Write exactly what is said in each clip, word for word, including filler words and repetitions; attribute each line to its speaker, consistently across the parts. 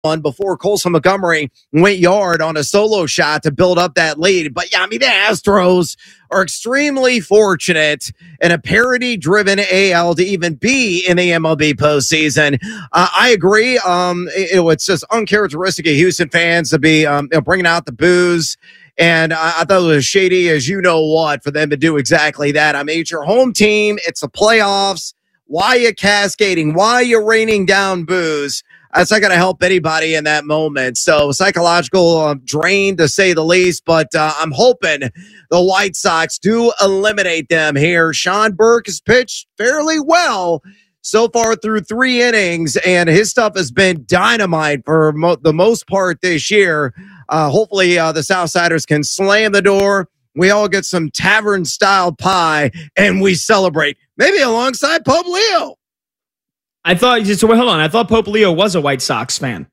Speaker 1: one before Colson Montgomery went yard on a solo shot to build up that lead. But yeah, I mean, the Astros are extremely fortunate in a parity-driven A L to even be in the M L B postseason. Uh, I agree. Um, it, it's just uncharacteristic of Houston fans to be um, you know, bringing out the booze. And I, I thought it was shady as you know what for them to do exactly that. I mean, it's your home team. It's the playoffs. Why are you cascading? Why are you raining down booze? That's not going to help anybody in that moment. So psychological uh, drain, to say the least. But uh, I'm hoping the White Sox do eliminate them here. Sean Burke has pitched fairly well so far through three innings, and his stuff has been dynamite for mo- the most part this year. Uh, hopefully uh, the Southsiders can slam the door. We all get some tavern-style pie, and we celebrate. Maybe alongside Pope Leo.
Speaker 2: I thought, so wait, hold on. I thought Pope Leo was a White Sox fan.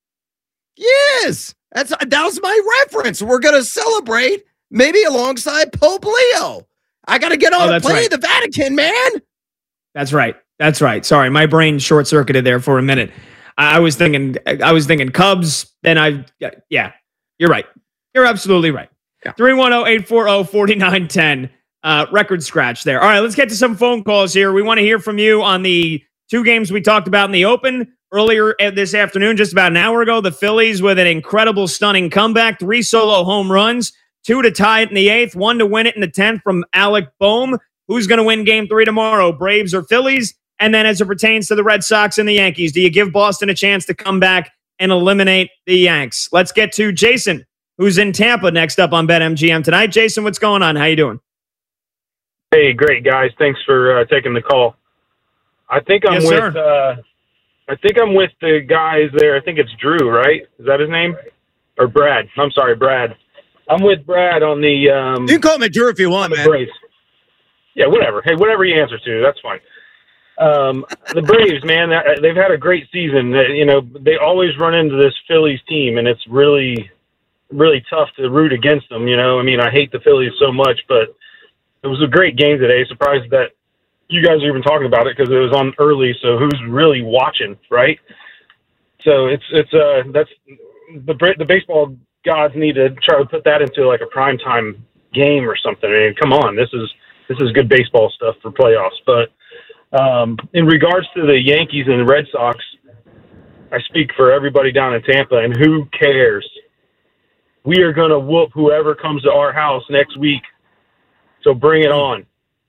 Speaker 1: Yes, that's that was my reference. We're going to celebrate maybe alongside Pope Leo. I got to get on
Speaker 2: oh,
Speaker 1: a plane
Speaker 2: right.
Speaker 1: to the Vatican, man.
Speaker 2: That's right. That's right. Sorry, my brain short-circuited there for a minute. I, I was thinking, I was thinking Cubs. Then I, yeah, you're right. You're absolutely right. three one zero, eight four zero, four nine one zero. Uh, record scratch there. All right, let's get to some phone calls here. We want to hear from you on the two games we talked about in the Open earlier this afternoon, just about an hour ago. The Phillies with an incredible, stunning comeback. Three solo home runs, two to tie it in the eighth, one to win it in the tenth from Alec Boehm. Who's going to win game three tomorrow, Braves or Phillies? And then as it pertains to the Red Sox and the Yankees, do you give Boston a chance to come back and eliminate the Yanks? Let's get to Jason, who's in Tampa next up on BetMGM tonight. Jason, what's going on? How you doing?
Speaker 3: Hey, great, guys. Thanks for uh, taking the call. I think I'm
Speaker 2: yes,
Speaker 3: with. Uh, I think I'm with the guys there. I think it's Drew, right? Is that his name? Or Brad? I'm sorry, Brad. I'm with Brad on the. Um,
Speaker 1: you can call me Drew if you want, man.
Speaker 3: Braves. Yeah, whatever. Hey, whatever he answers to, that's fine. Um, the Braves, man, they've had a great season. You know, they always run into this Phillies team, and it's really, really tough to root against them. You know, I mean, I hate the Phillies so much, but it was a great game today. Surprised that you guys are even talking about it because it was on early. So who's really watching, right? So it's it's uh that's the the baseball gods need to try to put that into like a primetime game or something. I mean, come on, this is this is good baseball stuff for playoffs. But um, in regards to the Yankees and the Red Sox, I speak for everybody down in Tampa, and who cares? We are going to whoop whoever comes to our house next week. So bring it on.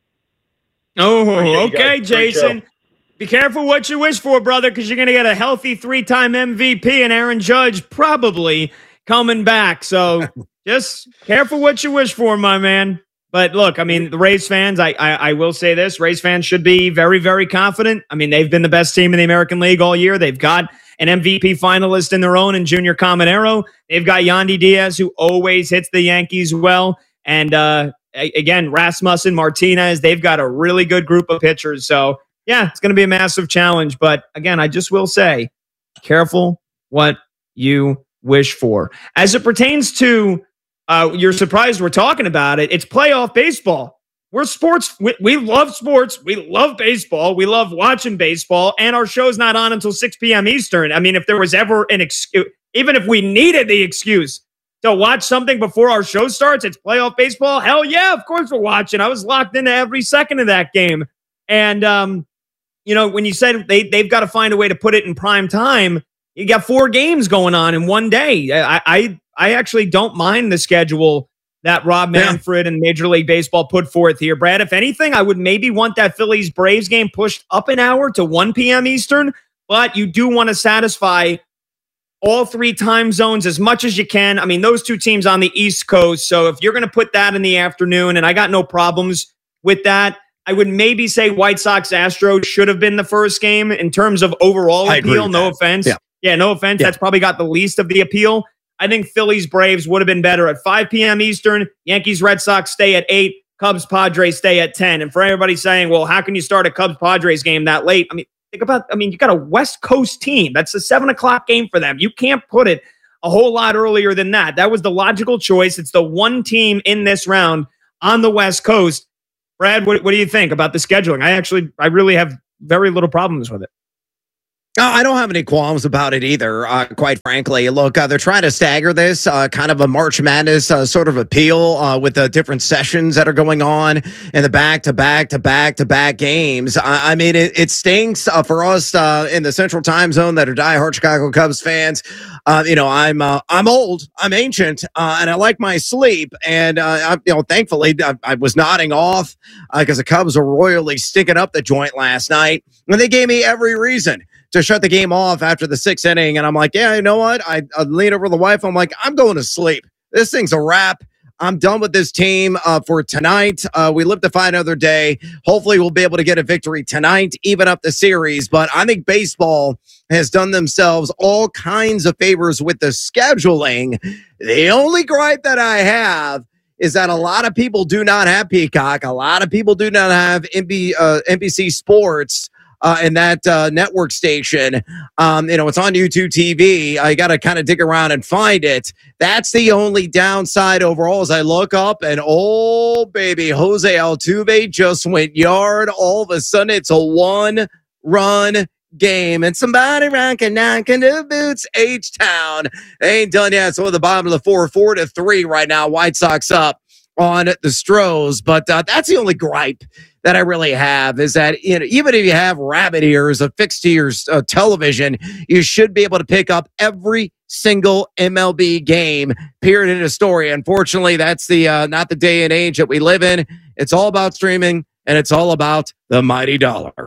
Speaker 2: Oh, okay, Jason. Be careful what you wish for, brother, because you're going to get a healthy three-time M V P and Aaron Judge probably coming back. So just careful what you wish for, my man. But look, I mean, the Rays fans, I, I I will say this, Rays fans should be very, very confident. I mean, they've been the best team in the American League all year. They've got an M V P finalist in their own in Junior Caminero. They've got Yandy Diaz, who always hits the Yankees well. And uh, again, Rasmussen, Martinez, they've got a really good group of pitchers. So, yeah, it's going to be a massive challenge. But again, I just will say, careful what you wish for. As it pertains to Uh, you're surprised we're talking about it. It's playoff baseball. We're sports. We, we love sports. We love baseball. We love watching baseball. And our show's not on until six p.m. Eastern. I mean, if there was ever an excuse, even if we needed the excuse to watch something before our show starts, it's playoff baseball. Hell yeah, of course we're watching. I was locked into every second of that game. And, um, you know, when you said they, they've got to find a way to put it in prime time, you got four games going on in one day. I, I, I actually don't mind the schedule that Rob Manfred yeah. and Major League Baseball put forth here. Brad, if anything, I would maybe want that Phillies-Braves game pushed up an hour to one p.m. Eastern, but you do want to satisfy all three time zones as much as you can. I mean, those two teams on the East Coast, so if you're going to put that in the afternoon, and I got no problems with that, I would maybe say White Sox-Astros should have been the first game in terms of overall
Speaker 1: I
Speaker 2: appeal. No
Speaker 1: that.
Speaker 2: offense.
Speaker 1: Yeah.
Speaker 2: yeah, no offense. Yeah. That's probably got the least of the appeal. I think Phillies-Braves would have been better at five p.m. Eastern. Yankees-Red Sox stay at eight. Cubs-Padres stay at ten. And for everybody saying, well, how can you start a Cubs-Padres game that late? I mean, think about, I mean, you got a West Coast team. That's a seven o'clock game for them. You can't put it a whole lot earlier than that. That was the logical choice. It's the one team in this round on the West Coast. Brad, what, what do you think about the scheduling? I actually, I really have very little problems with it.
Speaker 1: Uh, I don't have any qualms about it either, uh, quite frankly. Look, uh, they're trying to stagger this, uh, kind of a March Madness uh, sort of appeal uh, with the different sessions that are going on in the back-to-back to back-to-back games. I, I mean, it, it stinks uh, for us uh, in the Central Time Zone that are diehard Chicago Cubs fans. Uh, you know, I'm uh, I'm old, I'm ancient, uh, and I like my sleep. And uh, I, you know, thankfully, I, I was nodding off because uh, the Cubs were royally sticking up the joint last night, and they gave me every reason to shut the game off after the sixth inning. And I'm like, yeah, you know what? I, I lean over to the wife. I'm like, I'm going to sleep. This thing's a wrap. I'm done with this team uh, for tonight. Uh, we live to fight another day. Hopefully we'll be able to get a victory tonight, even up the series. But I think baseball has done themselves all kinds of favors with the scheduling. The only gripe that I have is that a lot of people do not have Peacock. A lot of people do not have N B, uh, N B C Sports. Uh, and that uh, network station, um, you know, it's on YouTube T V. I got to kind of dig around and find it. That's the only downside overall as I look up and, oh, baby, Jose Altuve just went yard. All of a sudden, it's a one-run game. And somebody rocking, knocking the boots, H-Town. They ain't done yet. So at the bottom of the four, four to three right now. White Sox up on the Stros. But uh, that's the only gripe that I really have is that, you know, even if you have rabbit ears affixed to your uh, television, you should be able to pick up every single M L B game, period, in a story. Unfortunately, that's the uh, not the day and age that we live in. It's all about streaming, and it's all about the mighty dollar.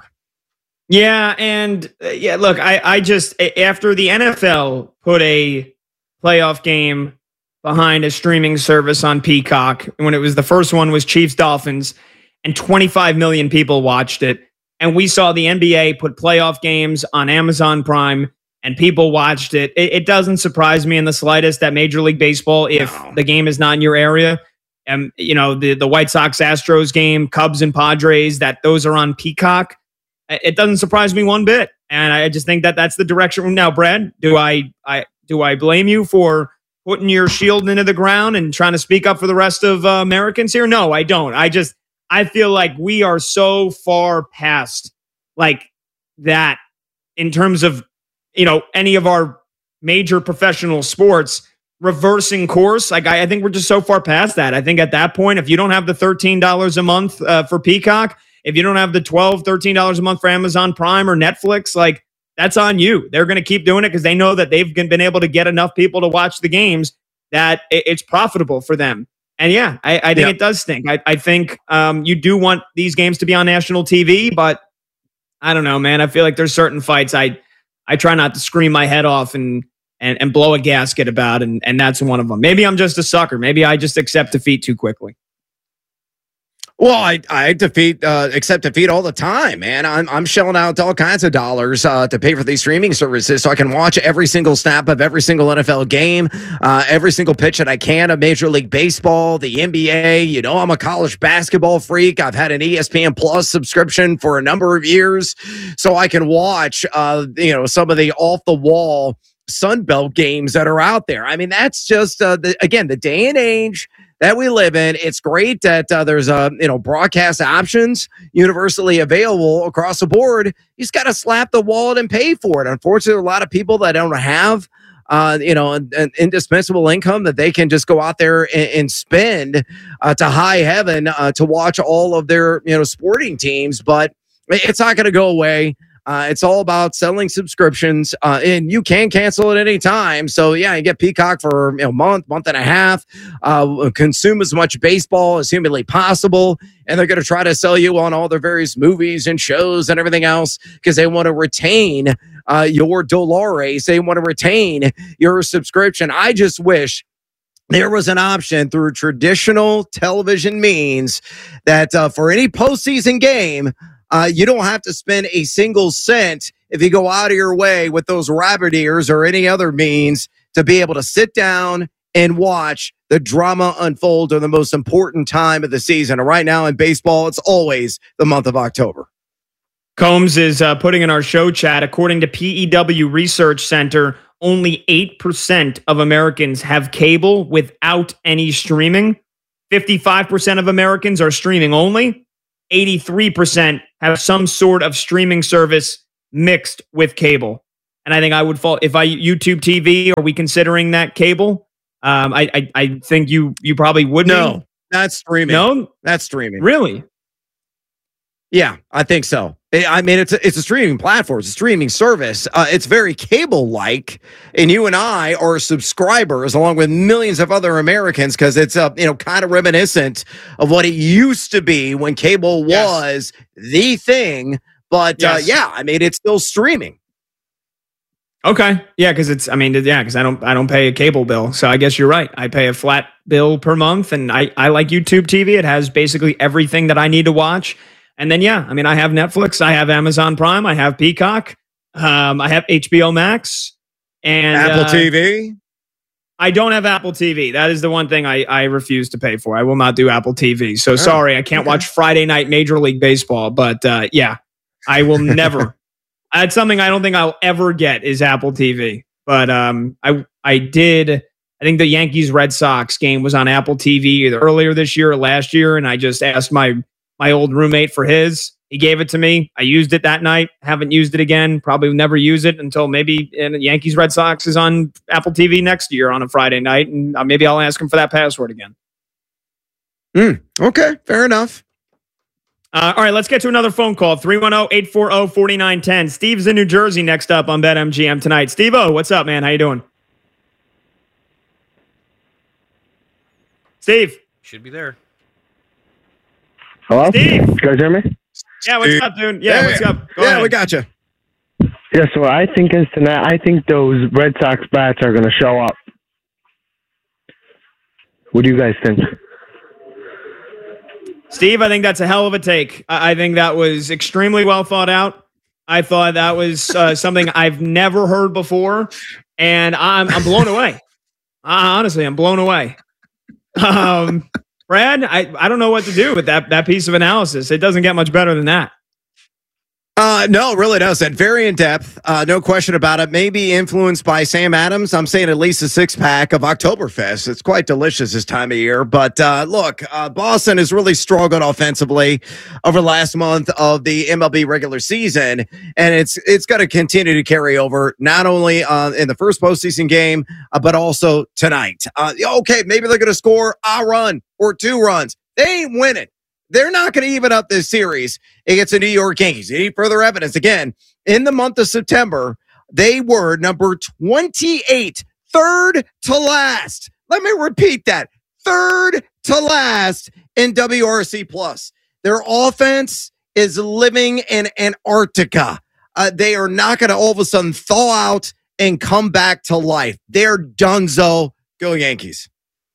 Speaker 2: Yeah, and uh, yeah, look, I, I just, after the N F L put a playoff game behind a streaming service on Peacock, when it was the first one was Chiefs-Dolphins, and twenty-five million people watched it. And we saw the N B A put playoff games on Amazon Prime, and people watched it. It, it doesn't surprise me in the slightest that Major League Baseball, if no. the game is not in your area, and you know the the White Sox Astros game, Cubs and Padres, that those are on Peacock. It doesn't surprise me one bit, and I just think that that's the direction. Now, Brad, do I I do I blame you for putting your shield into the ground and trying to speak up for the rest of uh, Americans here? No, I don't. I just I feel like we are so far past like that in terms of, you know, any of our major professional sports reversing course. Like, I, I think we're just so far past that. I think at that point, if you don't have the thirteen dollars a month uh, for Peacock, if you don't have the twelve dollars, thirteen dollars a month for Amazon Prime or Netflix, like, that's on you. They're going to keep doing it because they know that they've been able to get enough people to watch the games that it's profitable for them. And yeah, I, I think yeah. it does stink. I, I think um, you do want these games to be on national T V, but I don't know, man. I feel like there's certain fights I I try not to scream my head off and and, and blow a gasket about, and, and that's one of them. Maybe I'm just a sucker. Maybe I just accept defeat too quickly.
Speaker 1: Well, I I defeat uh, accept defeat all the time, man. I'm I'm shelling out all kinds of dollars uh, to pay for these streaming services so I can watch every single snap of every single N F L game, uh, every single pitch that I can of Major League Baseball, the N B A. You know, I'm a college basketball freak. I've had an E S P N Plus subscription for a number of years, so I can watch uh, you know some of the off the wall Sunbelt games that are out there. I mean, that's just uh, the, again the day and age that we live in. It's great that uh, there's uh, you know broadcast options universally available across the board. You just got to slap the wallet and pay for it. Unfortunately, a lot of people that don't have uh, you know an, an indispensable income that they can just go out there and, and spend uh, to high heaven uh, to watch all of their you know sporting teams. But it's not going to go away. Uh, it's all about selling subscriptions, uh, and you can cancel at any time. So, yeah, you get Peacock for you know, a month, month and a half, uh, consume as much baseball as humanly possible, and they're going to try to sell you on all their various movies and shows and everything else because they want to retain uh, your dollars. They want to retain your subscription. I just wish there was an option through traditional television means that uh, for any postseason game, Uh, you don't have to spend a single cent if you go out of your way with those rabbit ears or any other means to be able to sit down and watch the drama unfold during the most important time of the season. And right now in baseball, it's always the month of October.
Speaker 2: Combs is uh, putting in our show chat, according to P E W Research Center, only eight percent of Americans have cable without any streaming. fifty-five percent of Americans are streaming only. eighty-three percent have some sort of streaming service mixed with cable. And I think I would fall if I YouTube T V. Are we considering that cable? Um, I, I I think you you probably would.
Speaker 1: No,
Speaker 2: be.
Speaker 1: that's streaming.
Speaker 2: No,
Speaker 1: that's streaming.
Speaker 2: Really?
Speaker 1: Yeah, I think so. I mean, it's a, it's a streaming platform, it's a streaming service. Uh, it's very cable-like, and you and I are subscribers along with millions of other Americans because it's uh, you know kind of reminiscent of what it used to be when cable was yes. the thing. But yes. uh, yeah, I mean, it's still streaming.
Speaker 2: Okay, yeah, because it's I mean, yeah, because I don't I don't pay a cable bill, so I guess you're right. I pay a flat bill per month, and I I like YouTube T V. It has basically everything that I need to watch. And then, yeah, I mean, I have Netflix, I have Amazon Prime, I have Peacock, um, I have H B O Max, and
Speaker 1: Apple
Speaker 2: uh,
Speaker 1: T V.
Speaker 2: I don't have Apple T V. That is the one thing I, I refuse to pay for. I will not do Apple T V. So oh, sorry, I can't okay. watch Friday Night Major League Baseball. But uh, yeah, I will never. That's something I don't think I'll ever get is Apple T V. But um, I I did. I think the Yankees Red Sox game was on Apple T V either earlier this year or last year, and I just asked my. My old roommate for his. He gave it to me. I used it that night. Haven't used it again. Probably never use it until maybe in Yankees Red Sox is on Apple T V next year on a Friday night, and maybe I'll ask him for that password again.
Speaker 1: Mm, okay, fair enough.
Speaker 2: Uh, all right, let's get to another phone call. three one zero, eight four zero, four nine one zero. Steve's in New Jersey next up on BetMGM tonight. Steve-O, what's up, man? How you doing? Steve.
Speaker 4: Should be there.
Speaker 5: Hello?
Speaker 2: Steve.
Speaker 5: You guys hear me?
Speaker 2: Yeah, what's
Speaker 1: Steve.
Speaker 2: up, dude? Yeah,
Speaker 1: yeah
Speaker 2: what's up? Go
Speaker 1: yeah,
Speaker 2: ahead.
Speaker 1: we got you.
Speaker 5: Yeah, so what I think is tonight, I think those Red Sox bats are going to show up. What do you guys think?
Speaker 2: Steve, I think that's a hell of a take. I, I think that was extremely well thought out. I thought that was uh, something I've never heard before, and I'm, I'm blown away. Uh, honestly, I'm blown away. Um... Brad, I, I don't know what to do with that that piece of analysis. It doesn't get much better than that.
Speaker 1: Uh, no, it really doesn't. Very in depth. Uh, no question about it. Maybe influenced by Sam Adams. I'm saying at least a six pack of Oktoberfest. It's quite delicious this time of year. But uh, look, uh, Boston has really struggled offensively over the last month of the M L B regular season, and it's it's going to continue to carry over not only uh, in the first postseason game, uh, but also tonight. Uh, okay, maybe they're going to score a run or two runs. They ain't winning. They're not going to even up this series against the New York Yankees. You need further evidence. Again, in the month of September, they were number twenty-eight, third to last. Let me repeat that. Third to last in W R C plus. Their offense is living in Antarctica. Uh, they are not going to all of a sudden thaw out and come back to life. They're donezo. Go Yankees.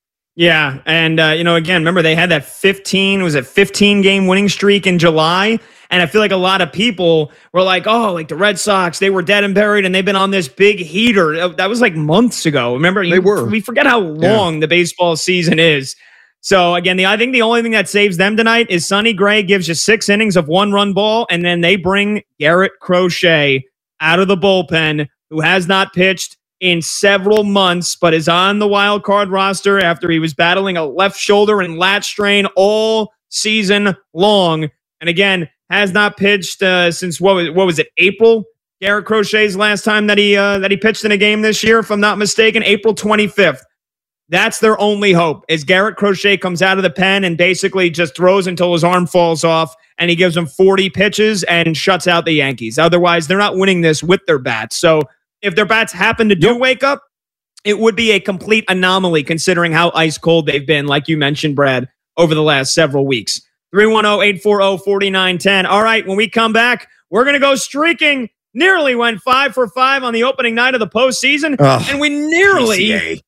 Speaker 2: Yeah, and, uh, you know, again, remember they had that fifteen, was it fifteen-game winning streak in July? And I feel like a lot of people were like, oh, like the Red Sox, they were dead and buried, and they've been on this big heater. That was like months ago. Remember?
Speaker 1: They
Speaker 2: you,
Speaker 1: were.
Speaker 2: We forget how long yeah. the baseball season is. So, again, the I think the only thing that saves them tonight is Sonny Gray gives you six innings of one-run ball, and then they bring Garrett Crochet out of the bullpen, who has not pitched in several months, but is on the wild card roster after he was battling a left shoulder and lat strain all season long. And again, has not pitched uh, since what was, what was it, April? Garrett Crochet's last time that he uh, that he pitched in a game this year, if I'm not mistaken, April twenty-fifth. That's their only hope, is Garrett Crochet comes out of the pen and basically just throws until his arm falls off, and he gives them forty pitches and shuts out the Yankees. Otherwise, they're not winning this with their bats. So if their bats happen to do wake up, it would be a complete anomaly considering how ice cold they've been, like you mentioned, Brad, over the last several weeks. three one zero, eight four zero, four nine one zero. All right, when we come back, we're going to go streaking. Nearly went five for five on the opening night of the postseason, oh, and we nearly, P C A.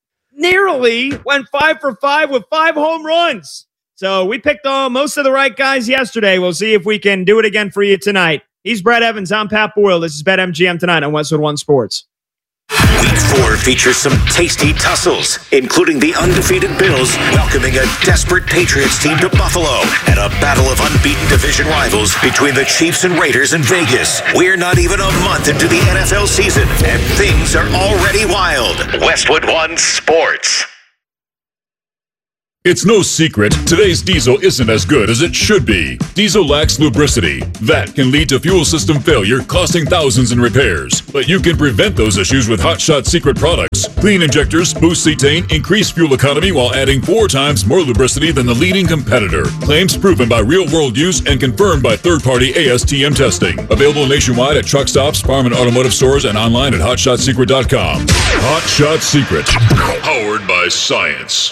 Speaker 2: nearly went five for five with five home runs. So we picked uh, most of the right guys yesterday. We'll see if we can do it again for you tonight. He's Brad Evans. I'm Pat Boyle. This is BetMGM tonight on Westwood One Sports.
Speaker 6: Week four features some tasty tussles, including the undefeated Bills welcoming a desperate Patriots team to Buffalo and a battle of unbeaten division rivals between the Chiefs and Raiders in Vegas. We're not even a month into the N F L season, and things are already wild. Westwood One Sports.
Speaker 4: It's no secret, today's diesel isn't as good as it should be. Diesel lacks lubricity. That can lead to fuel system failure, costing thousands in repairs. But you can prevent those issues with Hot Shot Secret products. Clean injectors, boost cetane, increase fuel economy while adding four times more lubricity than the leading competitor. Claims proven by real-world use and confirmed by third-party A S T M testing. Available nationwide at truck stops, farm and automotive stores, and online at hot shot secret dot com. Hot Shot Secret. Powered by science.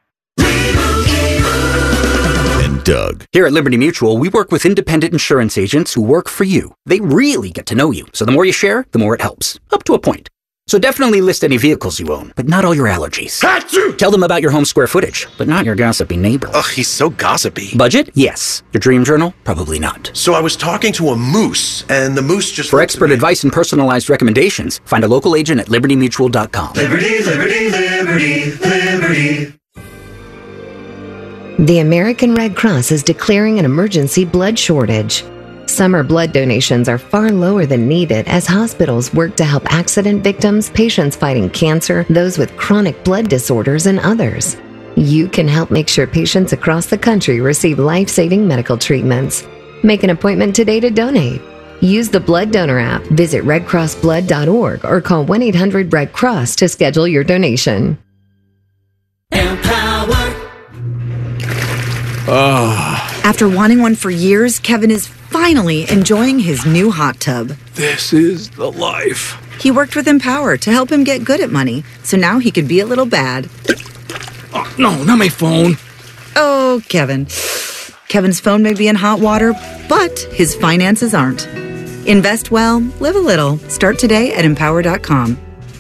Speaker 7: And Doug. Here at Liberty Mutual, we work with independent insurance agents who work for you. They really get to know you, so the more you share, the more it helps. Up to a point. So definitely list any vehicles you own, but not all your allergies. Achoo! Tell them about your home square footage, but not your gossipy neighbor.
Speaker 8: Ugh, he's so gossipy.
Speaker 7: Budget? Yes. Your dream journal? Probably not.
Speaker 8: So I was talking to a moose, and the moose just...
Speaker 7: For expert advice and personalized recommendations, find a local agent at liberty mutual dot com.
Speaker 9: Liberty, liberty, liberty, liberty.
Speaker 10: The American Red Cross is declaring an emergency blood shortage. Summer blood donations are far lower than needed as hospitals work to help accident victims, patients fighting cancer, those with chronic blood disorders, and others. You can help make sure patients across the country receive life-saving medical treatments. Make an appointment today to donate. Use the Blood Donor app, visit red cross blood dot org, or call one eight hundred red cross to schedule your donation.
Speaker 9: Empower.
Speaker 11: Oh. After wanting one for years, Kevin is finally enjoying his new hot tub.
Speaker 12: This is the life.
Speaker 11: He worked with Empower to help him get good at money, so now he could be a little bad.
Speaker 12: Oh, no, not my phone.
Speaker 11: Oh, Kevin. Kevin's phone may be in hot water, but his finances aren't. Invest well, live a little. Start today at empower dot com.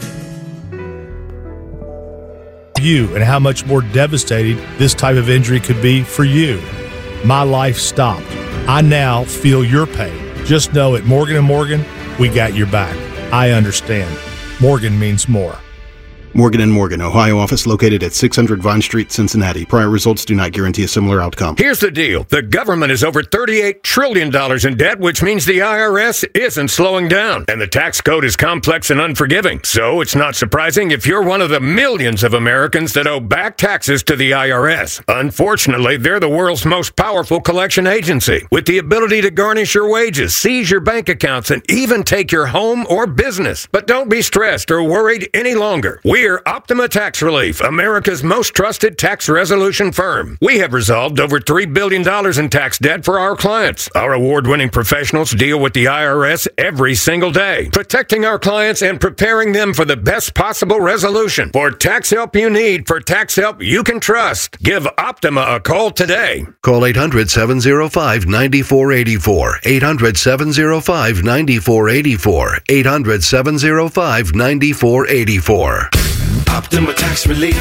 Speaker 13: You and how much more devastating this type of injury could be for you. My life stopped. I now feel your pain. Just know at Morgan and Morgan, we got your back. I understand. Morgan means more.
Speaker 14: Morgan and Morgan, Ohio office located at six hundred Vine Street, Cincinnati. Prior results do not guarantee a similar outcome.
Speaker 15: Here's the deal. The government is over thirty-eight trillion dollars in debt, which means the I R S isn't slowing down. And the tax code is complex and unforgiving. So it's not surprising if you're one of the millions of Americans that owe back taxes to the I R S. Unfortunately, they're the world's most powerful collection agency, with the ability to garnish your wages, seize your bank accounts, and even take your home or business. But don't be stressed or worried any longer. We We're Optima Tax Relief, America's most trusted tax resolution firm. We have resolved over three billion dollars in tax debt for our clients. Our award-winning professionals deal with the I R S every single day, protecting our clients and preparing them for the best possible resolution. For tax help you need, for tax help you can trust, give Optima a call today.
Speaker 16: Call eight hundred, seven oh five, nine four eight four, eight hundred, seven oh five, nine four eight four, eight hundred, seven oh five, nine four eight four.
Speaker 6: Optima Tax Relief.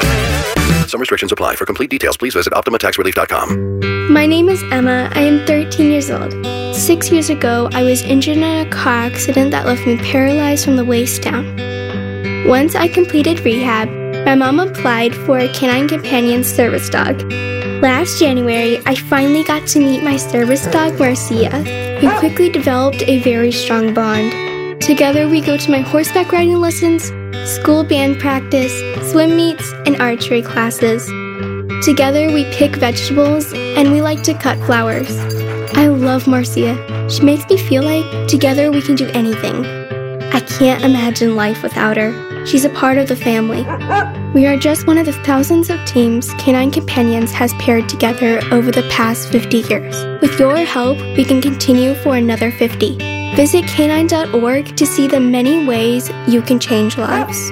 Speaker 16: Some restrictions apply. For complete details, please visit optima tax relief dot com.
Speaker 17: My name is Emma. I am thirteen years old. Six years ago, I was injured in a car accident that left me paralyzed from the waist down. Once I completed rehab, my mom applied for a Canine Companion service dog. Last January, I finally got to meet my service dog, Marcia. We quickly developed a very strong bond. Together, we go to my horseback riding lessons, school band practice, swim meets, and archery classes. Together, we pick vegetables, and we like to cut flowers. I love Marcia. She makes me feel like together we can do anything. I can't imagine life without her. She's a part of the family. We are just one of the thousands of teams Canine Companions has paired together over the past fifty years. With your help, we can continue for another fifty. Visit canine dot org to see the many ways you can change lives.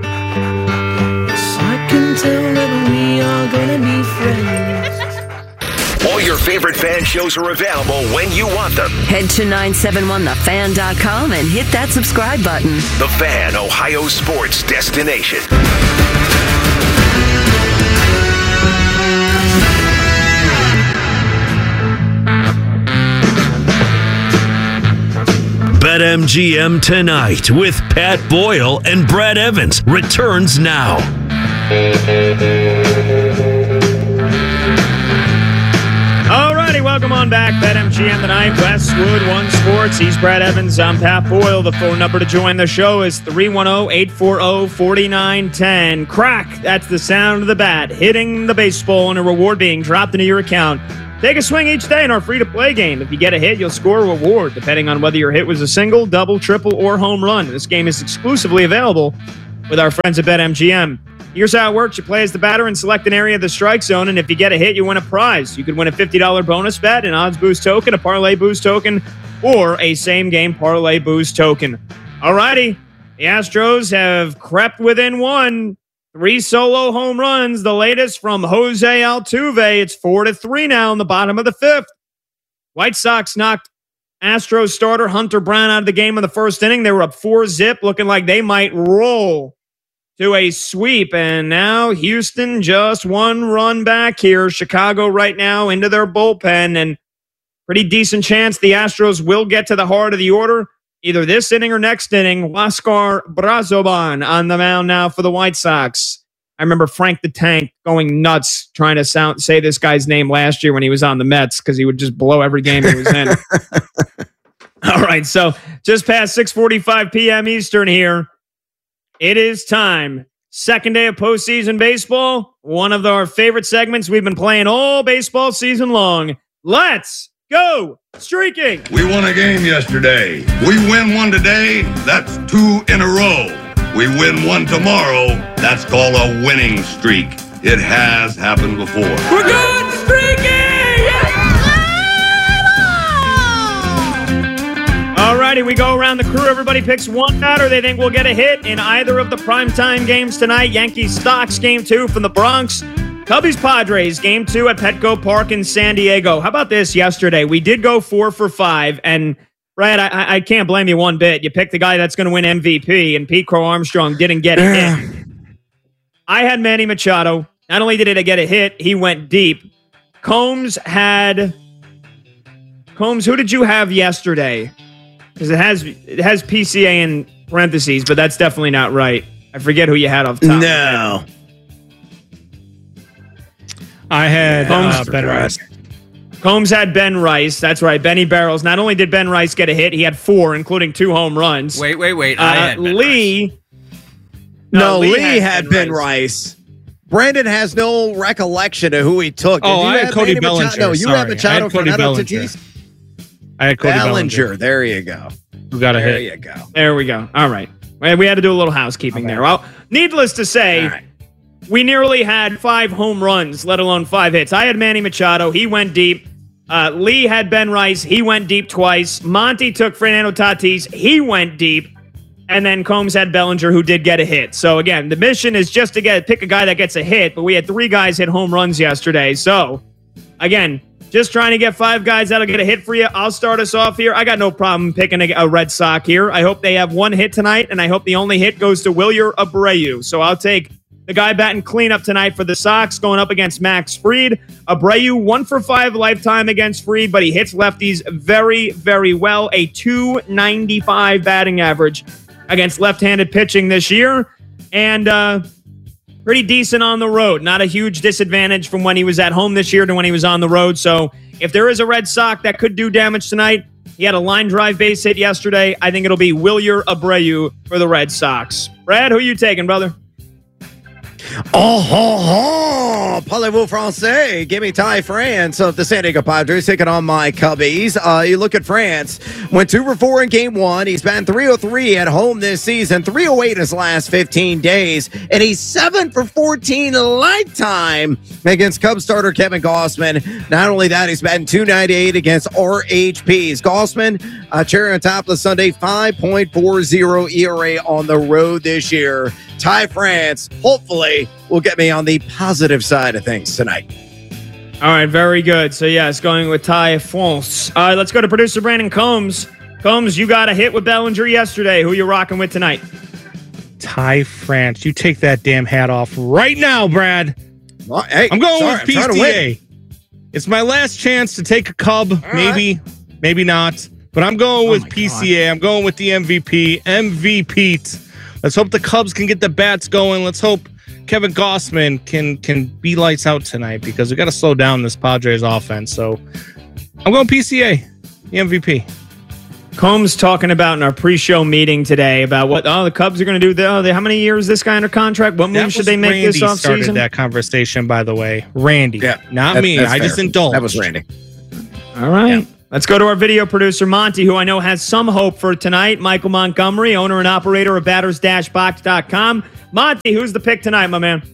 Speaker 9: I can tell that we are gonna be friends.
Speaker 6: All your favorite fan shows are available when you want them.
Speaker 18: Head to nine seven one the fan dot com and hit that subscribe button.
Speaker 6: The Fan, Ohio sports destination.
Speaker 19: BetMGM Tonight with Pat Boyle and Brad Evans returns now.
Speaker 2: Alrighty, welcome on back. BetMGM tonight, Westwood One Sports. He's Brad Evans. I'm Pat Boyle. The phone number to join the show is three one zero, eight four zero, four nine one zero. Crack, that's the sound of the bat hitting the baseball and a reward being dropped into your account. Take a swing each day in our free-to-play game. If you get a hit, you'll score a reward, depending on whether your hit was a single, double, triple, or home run. This game is exclusively available with our friends at BetMGM. Here's how it works. You play as the batter and select an area of the strike zone, and if you get a hit, you win a prize. You could win a fifty dollars bonus bet, an odds boost token, a parlay boost token, or a same-game parlay boost token. All righty. The Astros have crept within one. Three solo home runs, the latest from Jose Altuve. It's four to three now in the bottom of the fifth. White Sox knocked Astros starter Hunter Brown out of the game in the first inning. They were up four zip, looking like they might roll to a sweep. And now Houston just one run back here. Chicago right now into their bullpen, and pretty decent chance the Astros will get to the heart of the order either this inning or next inning. Huáscar Brazoban on the mound now for the White Sox. I remember Frank the Tank going nuts trying to sound say this guy's name last year when he was on the Mets because he would just blow every game he was in. All right, so just past six forty-five p.m. Eastern here. It is time. Second day of postseason baseball. One of our favorite segments we've been playing all baseball season long. Let's go streaking.
Speaker 20: We won a game yesterday. We win one today. That's two in a row. We win one tomorrow. That's called a winning streak. It has happened before.
Speaker 2: We're good streaking! Alrighty, we go around the crew. Everybody picks one batter they think will get a hit in either of the primetime games tonight. Yankees Stocks game two from the Bronx. Cubbies Padres game two at Petco Park in San Diego. How about this yesterday? We did go four for five, and Brad, I, I can't blame you one bit. You picked the guy that's going to win M V P, and Pete Crow Armstrong didn't get a hit. I had Manny Machado. Not only did it get a hit, he went deep. Combs had... Combs, who did you have yesterday? Because it has it has P C A in parentheses, but that's definitely not right. I forget who you had off top.
Speaker 1: No.
Speaker 21: I had uh, Ben Rice.
Speaker 2: Combs had Ben Rice. That's right. Benny Barrels. Not only did Ben Rice get a hit, he had four, including two home runs.
Speaker 21: Wait, wait, wait.
Speaker 2: Uh,
Speaker 21: I had Ben
Speaker 2: Lee.
Speaker 21: Rice.
Speaker 1: No, no, Lee, Lee had, had Ben, ben Rice. Rice. Brandon has no recollection of who he took.
Speaker 21: Oh, I had Cody Bellinger.
Speaker 1: Machado? No, you
Speaker 21: Sorry.
Speaker 1: had Machado, Fernando Tatis.
Speaker 21: I had Cody
Speaker 1: Bellinger.
Speaker 21: Bellinger.
Speaker 1: There you go.
Speaker 21: Who got a
Speaker 1: there
Speaker 21: hit?
Speaker 1: There you go.
Speaker 2: There we go. All right. We had to do a little housekeeping okay. there. Well, needless to say, right. we nearly had five home runs, let alone five hits. I had Manny Machado. He went deep. Uh, Lee had Ben Rice. He went deep twice. Monty took Fernando Tatis. He went deep. And then Combs had Bellinger, who did get a hit. So, again, the mission is just to get pick a guy that gets a hit, but we had three guys hit home runs yesterday. So, again, just trying to get five guys that'll get a hit for you. I'll start us off here. I got no problem picking a, a Red Sox here. I hope they have one hit tonight, and I hope the only hit goes to Wilyer Abreu. So I'll take the guy batting cleanup tonight for the Sox, going up against Max Fried. Abreu, one for five lifetime against Fried, but he hits lefties very, very well. A two ninety-five batting average against left-handed pitching this year. And uh, pretty decent on the road. Not a huge disadvantage from when he was at home this year to when he was on the road. So if there is a Red Sox that could do damage tonight, he had a line drive base hit yesterday. I think it'll be Wilyer Abreu for the Red Sox. Brad, who are you taking, brother?
Speaker 1: Oh, ho, ho. Parlez-vous français? Give me Ty France of the San Diego Padres taking on my Cubbies. Uh, you look at France. Went two for four in game one. He's been three oh three at home this season. three oh eight in his last fifteen days. And he's seven for fourteen lifetime against Cubs starter Kevin Gausman. Not only that, he's batting two ninety-eight against R H Ps. Gausman, uh, cherry on top of the Sunday, five point four oh E R A on the road this year. Ty France, hopefully, will get me on the positive side of things tonight.
Speaker 2: All right, very good. So, yes, going with Ty France. All right, let's go to producer Brandon Combs. Combs, you got a hit with Bellinger yesterday. Who are you rocking with tonight?
Speaker 21: Ty France. You take that damn hat off right now, Brad.
Speaker 1: Well, hey,
Speaker 21: I'm going
Speaker 1: sorry,
Speaker 21: with P C A. It's my last chance to take a Cub. All maybe, right. maybe not. But I'm going with oh P C A. God. I'm going with the M V P. M V P. Let's hope the Cubs can get the bats going. Let's hope Kevin Gausman can can be lights out tonight because we got to slow down this Padres offense. So I'm going P C A, the M V P.
Speaker 2: Combs talking about in our pre-show meeting today about what oh the Cubs are going to do. The, oh, they, how many years is this guy under contract? What move should they make
Speaker 21: Randy
Speaker 2: this offseason?
Speaker 21: Started that conversation, by the way. Randy,
Speaker 1: yeah,
Speaker 21: not
Speaker 1: that,
Speaker 21: me. I fair. just indulged.
Speaker 1: That was Randy.
Speaker 2: All right. Yeah. Let's go to our video producer, Monty, who I know has some hope for tonight. Michael Montgomery, owner and operator of batters dash box dot com. Monty, who's the pick tonight, my man?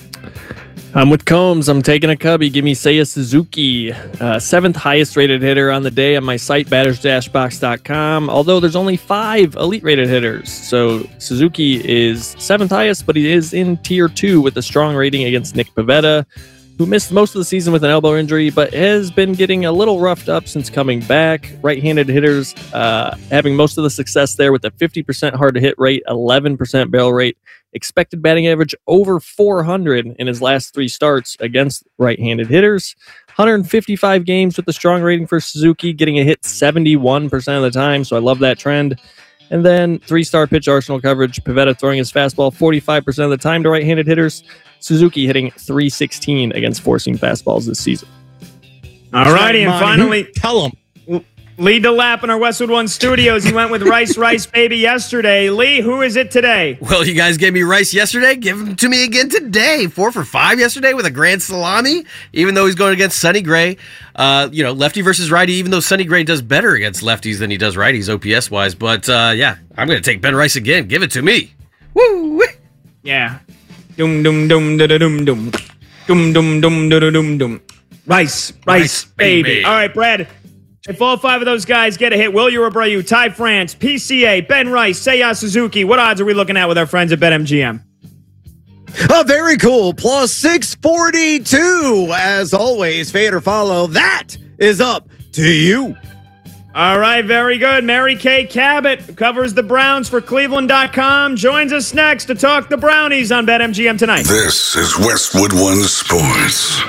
Speaker 3: I'm with Combs. I'm taking a Cubby. Give me Seiya Suzuki, uh, seventh highest rated hitter on the day on my site, batters dash box dot com. Although there's only five elite rated hitters. So Suzuki is seventh highest, but he is in tier two with a strong rating against Nick Pivetta, who missed most of the season with an elbow injury, but has been getting a little roughed up since coming back. Right-handed hitters uh, having most of the success there with a fifty percent hard-to-hit rate, eleven percent barrel rate, expected batting average over four hundred in his last three starts against right-handed hitters. one hundred fifty-five games with a strong rating for Suzuki, getting a hit seventy-one percent of the time, so I love that trend. And then three-star pitch arsenal coverage, Pivetta throwing his fastball forty-five percent of the time to right-handed hitters, Suzuki hitting three sixteen against forcing fastballs this season.
Speaker 2: All righty, and finally,
Speaker 21: tell him.
Speaker 2: Lead the lap in our Westwood One studios. He went with Rice Rice Baby yesterday. Lee, who is it today?
Speaker 22: Well, you guys gave me Rice yesterday. Give him to me again today. Four for five yesterday with a grand salami, even though he's going against Sonny Gray. Uh, you know, lefty versus righty, even though Sonny Gray does better against lefties than he does righties O P S-wise. But, uh, yeah, I'm going to take Ben Rice again. Give it to me. Woo!
Speaker 2: Yeah. Dum dum dum da da dum dum. Dum dum dum da da dum dum. Rice, Rice, Rice baby. baby. All right, Brad. If all five of those guys get a hit, Will Abreu, Ty France, P C A, Ben Rice, Seiya Suzuki, what odds are we looking at with our friends at BetMGM?
Speaker 1: Oh, very cool. Plus six forty-two. As always, fade or follow. That is up to you.
Speaker 2: All right, very good. Mary Kay Cabot, who covers the Browns for Cleveland dot com, joins us next to talk the Brownies on BetMGM tonight.
Speaker 23: This is Westwood One Sports.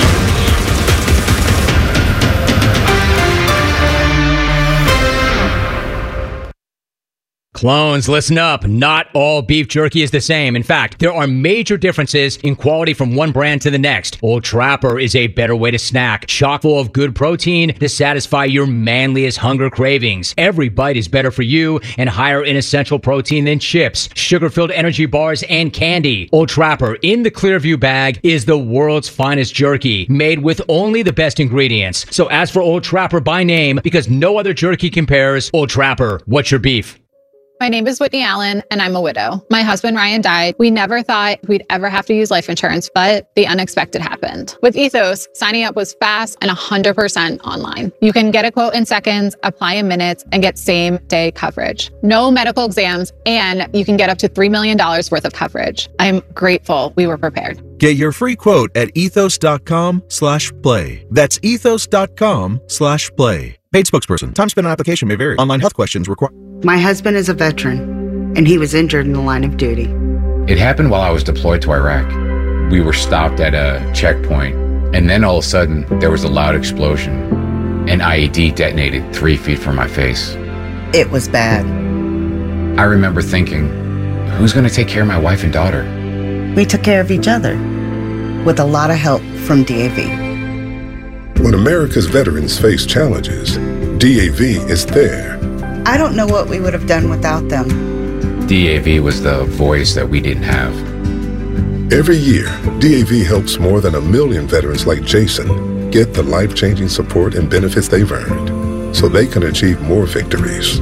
Speaker 24: Clones, listen up. Not all beef jerky is the same. In fact, there are major differences in quality from one brand to the next. Old Trapper is a better way to snack, chock full of good protein to satisfy your manliest hunger cravings. Every bite is better for you and higher in essential protein than chips, sugar-filled energy bars, and candy. Old Trapper in the Clearview bag is the world's finest jerky, made with only the best ingredients. So ask for Old Trapper by name because no other jerky compares. Old Trapper, what's your beef?
Speaker 25: My name is Whitney Allen, and I'm a widow. My husband, Ryan, died. We never thought we'd ever have to use life insurance, but the unexpected happened. With Ethos, signing up was fast and one hundred percent online. You can get a quote in seconds, apply in minutes, and get same-day coverage. No medical exams, and you can get up to three million dollars worth of coverage. I'm grateful we were prepared.
Speaker 26: Get your free quote at ethos.com slash play. That's ethos.com slash play. Paid spokesperson. Time spent on application may vary. Online health questions require.
Speaker 27: My husband is a veteran, and he was injured in the line of duty.
Speaker 28: It happened while I was deployed to Iraq. We were stopped at a checkpoint, and then all of a sudden, there was a loud explosion. An I E D detonated three feet from my face.
Speaker 27: It was bad.
Speaker 28: I remember thinking, who's going to take care of my wife and daughter?
Speaker 27: We took care of each other, with a lot of help from D A V.
Speaker 29: When America's veterans face challenges, D A V is there.
Speaker 27: I don't know what we would have done without them.
Speaker 28: D A V was the voice that we didn't have.
Speaker 29: Every year, D A V helps more than a million veterans like Jason get the life-changing support and benefits they've earned so they can achieve more victories.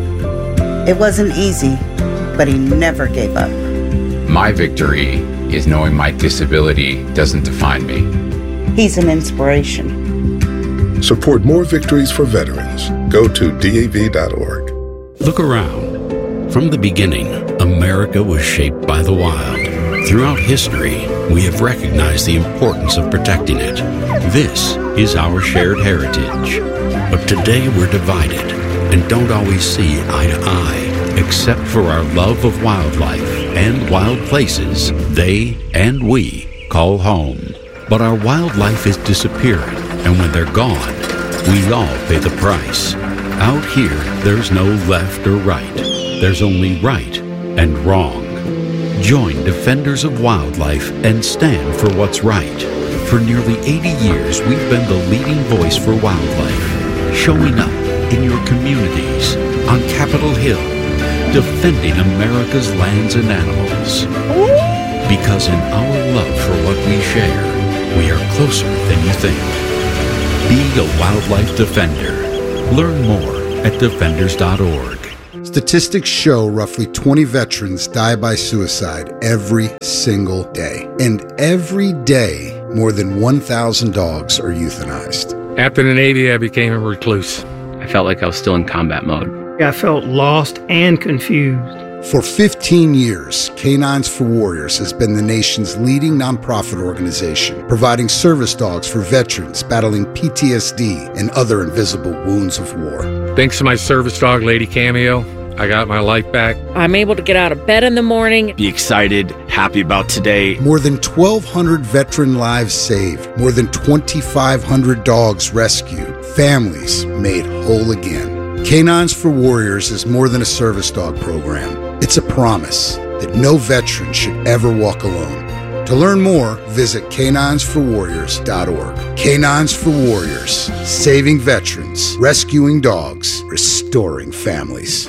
Speaker 27: It wasn't easy, but he never gave up.
Speaker 28: My victory is knowing my disability doesn't define me.
Speaker 27: He's an inspiration.
Speaker 29: Support more victories for veterans. Go to D A V dot org.
Speaker 30: Look around. From the beginning, America was shaped by the wild. Throughout history, we have recognized the importance of protecting it. This is our shared heritage. But today we're divided and don't always see eye to eye, except for our love of wildlife and wild places they and we call home. But our wildlife is disappearing, and when they're gone, we all pay the price. Out here, there's no left or right. There's only right and wrong. Join Defenders of Wildlife and stand for what's right. For nearly eighty years, we've been the leading voice for wildlife. showing up in your communities, on Capitol Hill, defending America's lands and animals. Because in our love for what we share, we are closer than you think. Be a wildlife defender. Learn more at defenders dot org.
Speaker 4: Statistics show roughly twenty veterans die by suicide every single day. And every day, more than one thousand dogs are euthanized.
Speaker 5: After the Navy, I became a recluse.
Speaker 7: I felt like I was still in combat mode.
Speaker 8: I felt lost and confused.
Speaker 4: For fifteen years, Canines for Warriors has been the nation's leading nonprofit organization, providing service dogs for veterans battling P T S D and other invisible wounds of war.
Speaker 5: Thanks to my service dog, Lady Cameo, I got my life back.
Speaker 10: I'm able to get out of bed in the morning.
Speaker 11: Be excited, happy about today.
Speaker 4: More than twelve hundred veteran lives saved. More than twenty-five hundred dogs rescued. Families made whole again. Canines for Warriors is more than a service dog program. It's a promise that no veteran should ever walk alone. To learn more, visit canines for warriors dot org. Canines for Warriors, saving veterans, rescuing dogs, restoring families.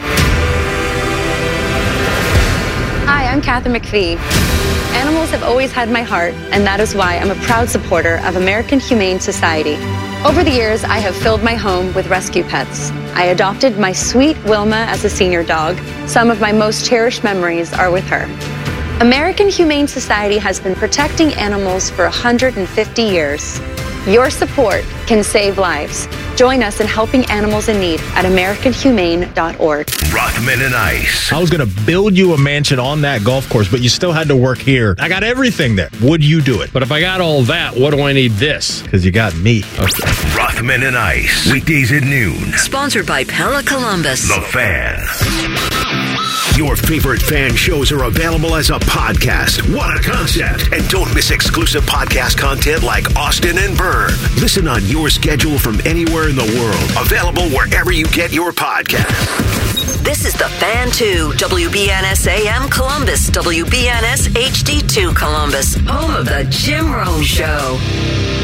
Speaker 12: Hi, I'm Kathy McPhee. Animals have always had my heart, and that is why I'm a proud supporter of American Humane Society. Over the years, I have filled my home with rescue pets. I adopted my sweet Wilma as a senior dog. Some of my most cherished memories are with her. American Humane Society has been protecting animals for one hundred fifty years. Your support can save lives. Join us in helping animals in need at american humane dot org.
Speaker 13: Rothman and Ice.
Speaker 14: I was going to build you a mansion on that golf course, but you still had to work here. I got everything there. Would you do it?
Speaker 5: But if I got all that, what do I need this?
Speaker 14: Because you got me.
Speaker 13: Okay. Rothman and Ice. Weekdays at noon.
Speaker 18: Sponsored by Pella Columbus.
Speaker 13: The Fan. Your favorite fan shows are available as a podcast. What a concept. And don't miss exclusive podcast content like Austin and Byrne. Listen on your schedule from anywhere in the world. Available wherever you get your podcasts.
Speaker 18: This is The Fan two, W B N S A M Columbus, W B N S H D two Columbus, home of the Jim Rome Show.